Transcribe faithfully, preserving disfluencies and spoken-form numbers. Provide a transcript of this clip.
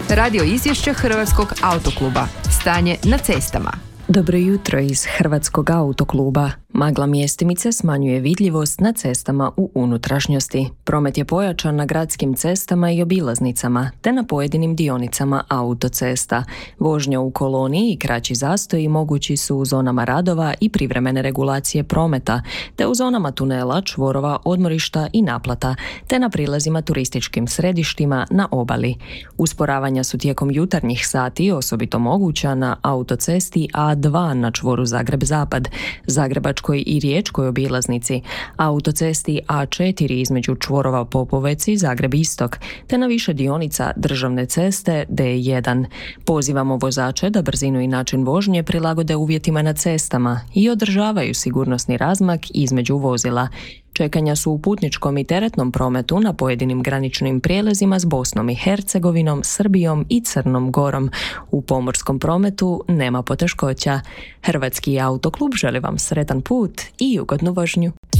Radio izvješće Hrvatskog autokluba. Stanje na cestama. Dobro jutro iz Hrvatskog autokluba. Magla mjestimice smanjuje vidljivost na cestama u unutrašnjosti. Promet je pojačan na gradskim cestama i obilaznicama, te na pojedinim dionicama autocesta. Vožnja u koloniji i kraći zastoji mogući su u zonama radova i privremene regulacije prometa, te u zonama tunela, čvorova, odmorišta i naplata, te na prilazima turističkim središtima na obali. Usporavanja su tijekom jutarnjih sati osobito moguća na autocesti A dva na čvoru Zagreb-Zapad, Zagrebačkoj i Riječkoj obilaznici, autocesti A četiri između čvorova Popovec i Zagreb-Istok, te na više dionica državne ceste D jedan. Pozivamo vozače da brzinu i način vožnje prilagode uvjetima na cestama i održavaju sigurnosni razmak između vozila. Čekanja su u putničkom i teretnom prometu na pojedinim graničnim prijelazima s Bosnom i Hercegovinom, Srbijom i Crnom Gorom. U pomorskom prometu nema poteškoća. Hrvatski autoklub želi vam sretan put i ugodnu vožnju.